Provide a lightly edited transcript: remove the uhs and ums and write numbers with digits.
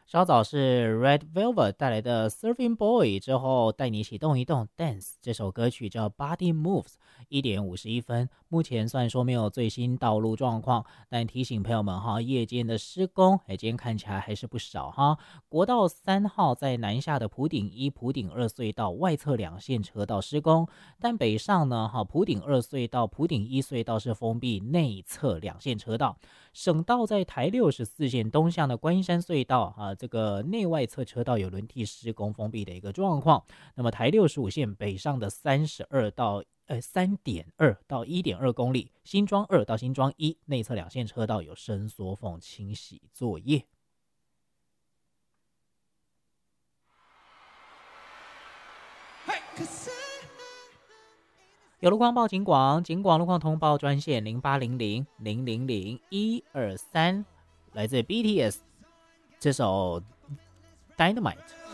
稍早是 Red Velvet 带来的 Surfing Boy， 之后带你一起动一动 Dance， 这首歌曲叫 Body Moves， 1点51分。目前虽然说没有最新道路状况，但提醒朋友们哈，夜间的施工今天看起来还是不少哈。国道3号在南下的埔顶1、埔顶2隧道外侧2线车道施工，但北上呢埔顶2隧道、埔顶1隧道是封闭内侧2线车道。省道在台64线东向的观音山隧道这个内外侧车道有轮替施工封闭的一个状况。那么台65线北上的3.2到1.2公里，新庄2到新庄1内侧2线车道有伸缩缝清洗作业。有路况报警广路况通报专线0800-000-123，来自 BTS 这首 Dynamite。